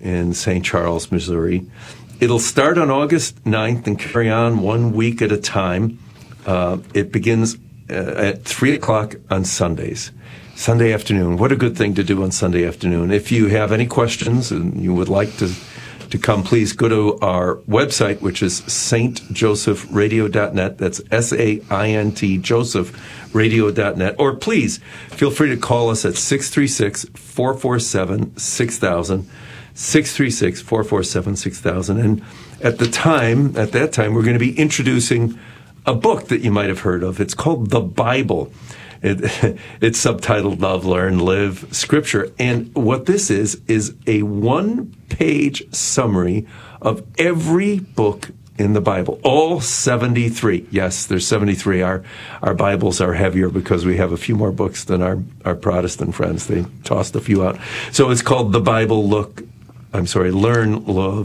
in St. Charles, Missouri. It'll start on August 9th and carry on 1 week at a time. It begins at 3 o'clock on Sundays. Sunday afternoon. What a good thing to do on Sunday afternoon. If you have any questions and you would like to come, please go to our website, which is stjosephradio.net. That's SAINT, josephradio.net. Or please feel free to call us at 636-447-6000, 636-447-6000. And at that time, we're going to be introducing a book that you might have heard of. It's called The Bible. It's subtitled Love, Learn, Live, Scripture. And what this is a one-page summary of every book in the Bible. All 73. Yes, there's 73. Our Bibles are heavier because we have a few more books than our Protestant friends. They tossed a few out. So it's called The Bible. Learn,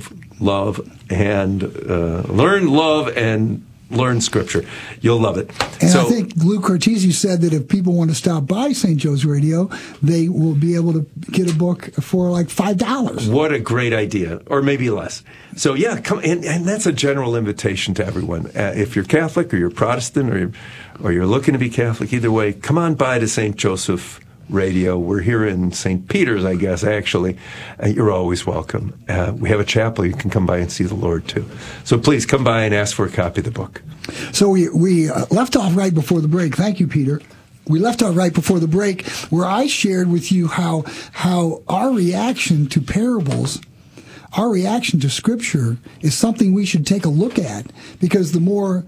Love, and Learn Scripture. You'll love it. And I think Lou Cortese said that if people want to stop by St. Joe's Radio, they will be able to get a book for like $5. What a great idea. Or maybe less. So yeah, come, and that's a general invitation to everyone. If you're Catholic or you're Protestant or you're looking to be Catholic, either way, come on by to St. Joseph Radio. We're here in St. Peter's, I guess, actually. You're always welcome. We have a chapel. You can come by and see the Lord, too. So please come by and ask for a copy of the book. So we left off right before the break. Thank you, Peter. We left off right before the break where I shared with you how our reaction to parables, our reaction to Scripture is something we should take a look at, because the more,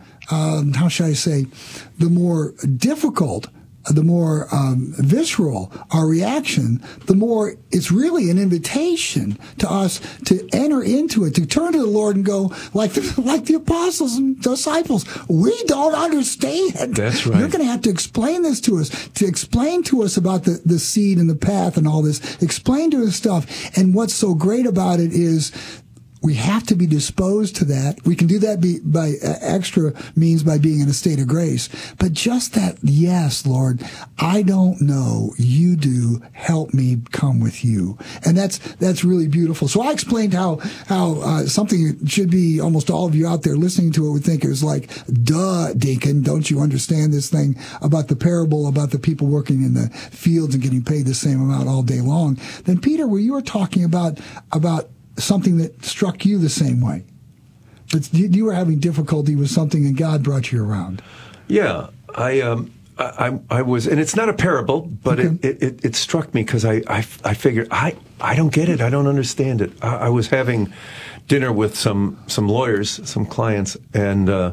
the more difficult, the more visceral our reaction, the more it's really an invitation to us to enter into it, to turn to the Lord and go, like the apostles and disciples, we don't understand. That's right. You're going to have to explain this to us, to explain to us about the seed and the path and all this. Explain to us stuff. And what's so great about it is we have to be disposed to that. We can do that by extra means by being in a state of grace. But just that, yes, Lord, I don't know. You do. Help me come with you. And that's really beautiful. So I explained how something that should be almost all of you out there listening to it would think it was like, duh, Deacon, don't you understand this thing about the parable about the people working in the fields and getting paid the same amount all day long? Then Peter, where you were talking about something that struck you the same way, but you were having difficulty with something and God brought you around. Yeah, I was, and it's not a parable, but okay. it struck me because I figured I don't get it, I don't understand it. I was having dinner with some lawyers, some clients, and the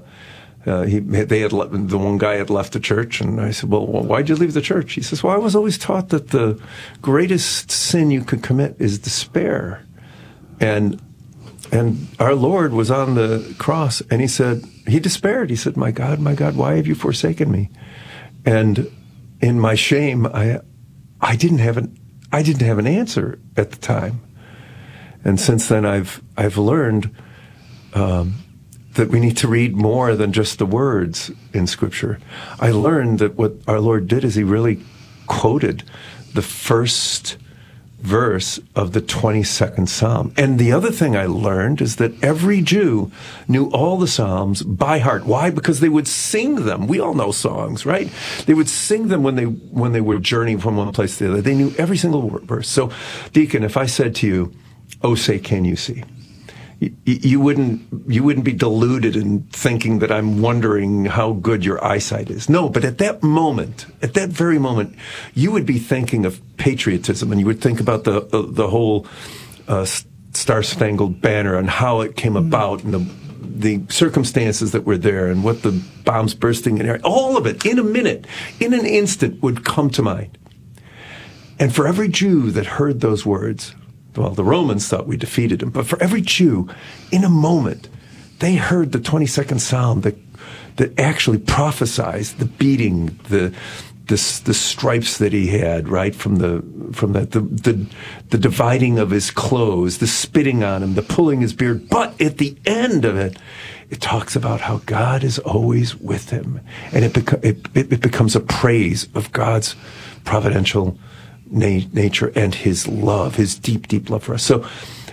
one guy had left the church, and I said, well, why'd you leave the church? He says, well, I was always taught that the greatest sin you could commit is despair. And our Lord was on the cross, and he despaired. He said, my God, why have you forsaken me? And in my shame, I didn't have an answer at the time. And since then, I've learned that we need to read more than just the words in Scripture. I learned that what our Lord did is he really quoted the first verse of the 22nd Psalm. And the other thing I learned is that every Jew knew all the Psalms by heart. Why? Because they would sing them. We all know songs, right? They would sing them when they were journeying from one place to the other. They knew every single verse. So, Deacon, if I said to you, "Oh, say, can you see?" You wouldn't be deluded in thinking that I'm wondering how good your eyesight is. No, but at that very moment, you would be thinking of patriotism, and you would think about the whole Star-Spangled Banner and how it came about, and the circumstances that were there, and what the bombs bursting in air. All of it, in a minute, in an instant, would come to mind. And for every Jew that heard those words, well, the Romans thought we defeated them, but for every Jew, in a moment, they heard the 22nd Psalm that actually prophesies the beating, the stripes that he had, right, from the dividing of his clothes, the spitting on him, the pulling his beard. But at the end of it, it talks about how God is always with him, and it becomes a praise of God's providential nature and his love, his deep, deep love for us. So